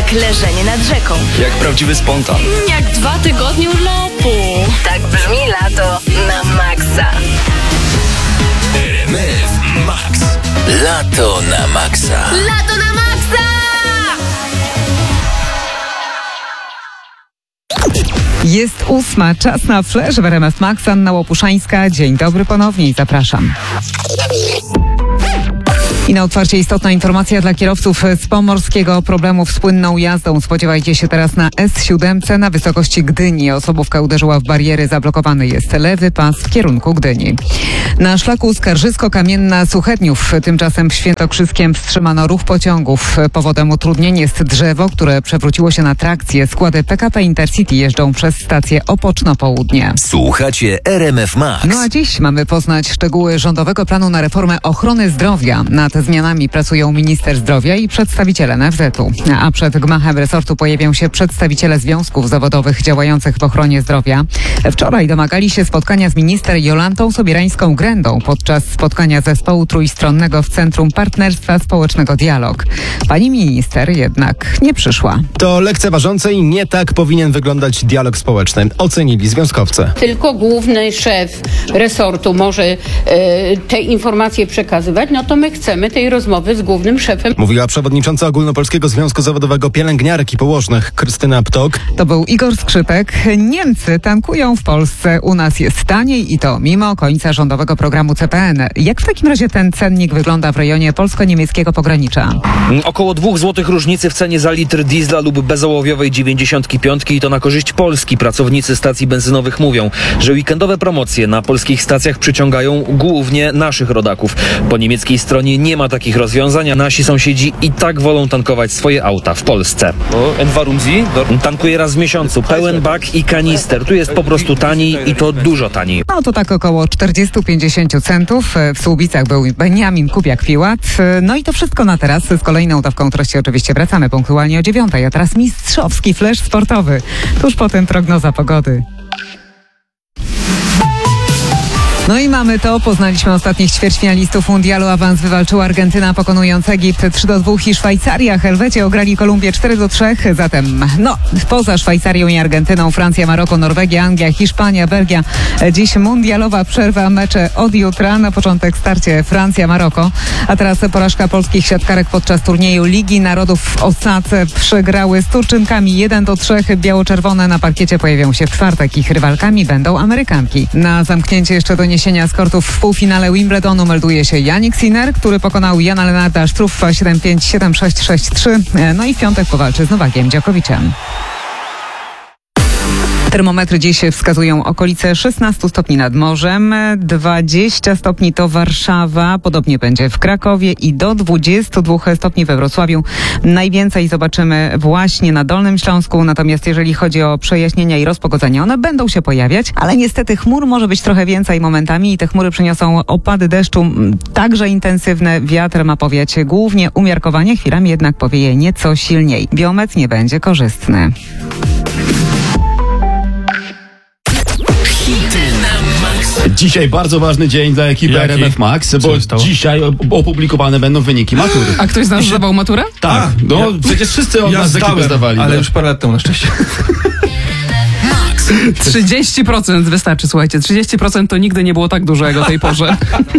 Jak leżenie nad rzeką. Jak prawdziwy spontan. Jak 2 tygodnie urlopu. Tak brzmi lato na maksa. RMF Max. Lato na maksa. Lato na maksa! Jest 8, czas na flash w RMF Max. Anna Łopuszańska. Dzień dobry ponownie i zapraszam. I na otwarcie istotna informacja dla kierowców z Pomorskiego. Problemów z płynną jazdą spodziewajcie się teraz na S7 na wysokości Gdyni. Osobówka uderzyła w bariery, zablokowany jest lewy pas w kierunku Gdyni. Na szlaku Skarżysko-Kamienna Suchedniów tymczasem w Świętokrzyskiem wstrzymano ruch pociągów. Powodem utrudnień jest drzewo, które przewróciło się na trakcję. Składy PKP Intercity jeżdżą przez stację Opoczno-Południe. Słuchacie RMF Max. No a dziś mamy poznać szczegóły rządowego planu na reformę ochrony zdrowia. Nad zmianami pracują minister zdrowia i przedstawiciele NFZ-u. A przed gmachem resortu pojawią się przedstawiciele związków zawodowych działających w ochronie zdrowia. Wczoraj domagali się spotkania z minister Jolantą Sobierańską-Grendą podczas spotkania zespołu trójstronnego w Centrum Partnerstwa Społecznego Dialog. Pani minister jednak nie przyszła. To lekceważące i nie tak powinien wyglądać dialog społeczny, ocenili związkowcy. Tylko główny szef resortu może te informacje przekazywać, no to my chcemy tej rozmowy z głównym szefem. Mówiła przewodnicząca Ogólnopolskiego Związku Zawodowego Pielęgniarek i Położnych Krystyna Ptok. To był Igor Skrzypek. Niemcy tankują w Polsce. U nas jest taniej i to mimo końca rządowego programu CPN. Jak w takim razie ten cennik wygląda w rejonie polsko-niemieckiego pogranicza? Około 2 zł różnicy w cenie za litr diesla lub bezołowiowej 95 i to na korzyść Polski. Pracownicy stacji benzynowych mówią, że weekendowe promocje na polskich stacjach przyciągają głównie naszych rodaków. Po niemieckiej stronie nie ma takich rozwiązań, a nasi sąsiedzi i tak wolą tankować swoje auta w Polsce. Tankuję raz w miesiącu, pełen bak i kanister. Tu jest po prostu taniej i to dużo taniej. No to tak około 40-50 centów. W Słubicach był Beniamin Kupiak-Piłat. No i to wszystko na teraz. Z kolejną dawką treści oczywiście wracamy punktualnie o 9. A teraz mistrzowski flash sportowy. Tuż potem prognoza pogody. No i mamy to. Poznaliśmy ostatnich ćwierćfinalistów mundialu. Awans wywalczyła Argentyna, pokonując Egipt 3-2 i Szwajcaria. Helwecie ograli Kolumbię 4-3. Zatem poza Szwajcarią i Argentyną Francja, Maroko, Norwegia, Anglia, Hiszpania, Belgia. Dziś mundialowa przerwa, mecze od jutra. Na początek starcie Francja-Maroko. A teraz porażka polskich siatkarek podczas turnieju Ligi Narodów w Osace. Przegrały z Turczynkami 1-3. Biało-czerwone na parkiecie pojawią się w czwartek. Ich rywalkami będą Amerykanki. Na zamknięcie jeszcze doniesienia z kortów w półfinale Wimbledonu melduje się Jannik Sinner, który pokonał Jana Lennarta Struffa 7-5, 7-6, 6-3. No i w piątek powalczy z Nowakiem Djokovicem. Termometry dziś wskazują okolice 16 stopni nad morzem, 20 stopni to Warszawa, podobnie będzie w Krakowie i do 22 stopni we Wrocławiu. Najwięcej zobaczymy właśnie na Dolnym Śląsku, natomiast jeżeli chodzi o przejaśnienia i rozpogodzenia, one będą się pojawiać, ale niestety chmur może być trochę więcej momentami i te chmury przyniosą opady deszczu, także intensywne. Wiatr ma powiać głównie umiarkowanie, chwilami jednak powieje nieco silniej. Biometr nie będzie korzystny. Dzisiaj bardzo ważny dzień dla ekipy RMF Max, bo dzisiaj opublikowane będą wyniki matury. A ktoś z nas zdawał maturę? Tak, przecież wszyscy od nas z ekipy zdawali. Ale już parę lat temu na szczęście. 30% wystarczy, słuchajcie. 30% to nigdy nie było tak dużo jak o tej porze.